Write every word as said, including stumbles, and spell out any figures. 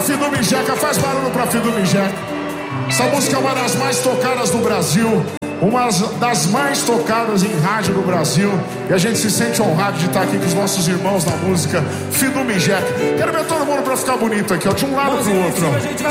Fidume Jeca, faz barulho pra Fidume Jeca. Essa música é uma das mais tocadas do Brasil, uma das mais tocadas em rádio do Brasil. E a gente se sente honrado de estar aqui com os nossos irmãos na música Fidume Jeca. Quero ver todo mundo pra ficar bonito aqui, ó, de um lado pro outro.